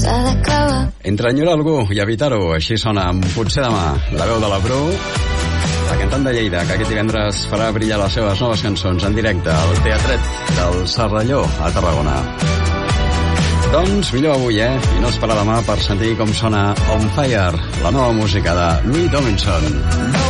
Entre algú i evitar-ho, així sona Potser demà, la veu de la Bru, la cantant de Lleida, que aquest divendres farà brillar les seves noves cançons en directe al Teatret del Serralló a Tarragona. Doncs millor avui, I no esperar demà per sentir com sona On Fire, la nova música de Louis Tomlinson.